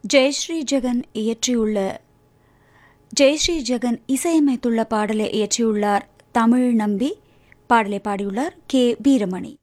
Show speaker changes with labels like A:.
A: ஜெயஸ்ரீ ஜெகன் ஜெயஸ்ரீ ஜெகன் இசையமைத்துள்ள பாடலை இயற்றியுள்ளார் தமிழ் நம்பி. பாடலை பாடியுள்ளார் கே வீரமணி.